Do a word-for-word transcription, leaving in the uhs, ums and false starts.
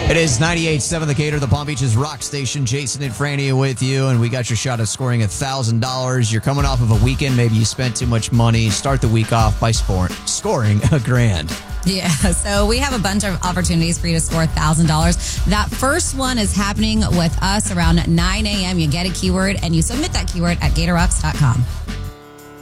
It is ninety-eight point seven The Gator, the Palm Beach's rock station. Jason and Franny with you, and we got your shot of scoring one thousand dollars. You're coming off of a weekend. Maybe you spent too much money. Start the week off by sport, scoring a grand. Yeah, so we have a bunch of opportunities for you to score one thousand dollars. That first one is happening with us around nine a.m. You get a keyword, and you submit that keyword at gator rocks dot com.